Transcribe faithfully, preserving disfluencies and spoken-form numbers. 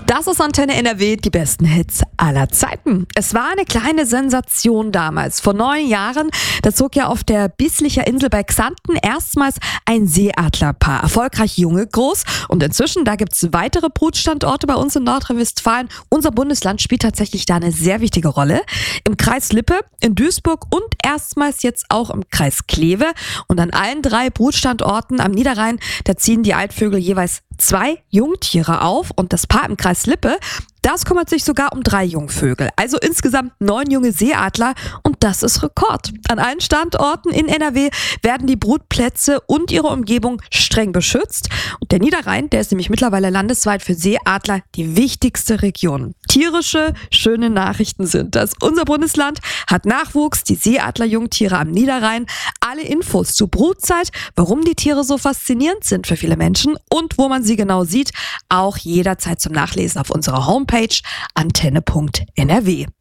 Das ist Antenne N R W, die besten Hits aller Zeiten. Es war eine kleine Sensation damals. Vor neun Jahren, da zog ja auf der Bislicher Insel bei Xanten erstmals ein Seeadlerpaar. Erfolgreich Junge groß. Und inzwischen, da gibt es weitere Brutstandorte bei uns in Nordrhein-Westfalen. Unser Bundesland spielt tatsächlich da eine sehr wichtige Rolle. Im Kreis Lippe, in Duisburg und erstmals jetzt auch im Kreis Kleve. Und an allen drei Brutstandorten am Niederrhein, da ziehen die Altvögel jeweils zwei Jungtiere auf. Und das Paar im Kreis Lippe, das kümmert sich sogar um drei Jungvögel. Also insgesamt neun junge Seeadler und das ist Rekord. An allen Standorten in N R W werden die Brutplätze und ihre Umgebung streng beschützt. Und der Niederrhein, der ist nämlich mittlerweile landesweit für Seeadler die wichtigste Region. Tierische, schöne Nachrichten sind das. Unser Bundesland hat Nachwuchs, die Seeadler-Jungtiere am Niederrhein. Alle Infos zur Brutzeit, warum die Tiere so faszinierend sind für viele Menschen und wo man sie genau sieht, auch jederzeit zum Nachlesen auf unserer Homepage antenne punkt n r w.